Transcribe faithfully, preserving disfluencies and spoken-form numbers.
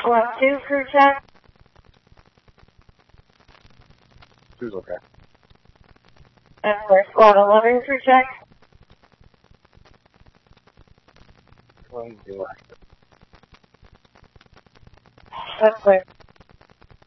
One, two for ten. Two's okay. And we're squad eleven for ten. One, zero. That's clear.